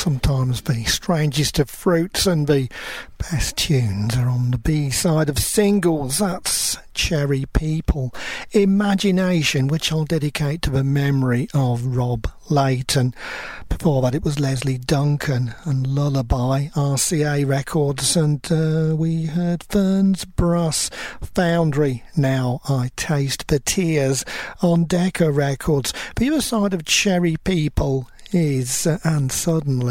sometimes the strangest of fruits and the best tunes are on the B-side of singles. That's Cherry People, Imagination, which I'll dedicate to the memory of Rob Layton. Before that it was Leslie Duncan and Lullaby, RCA Records, and we heard Ferns Bruss, Foundry, Now I Taste the Tears on Decca Records. The other side of Cherry People is And Suddenly.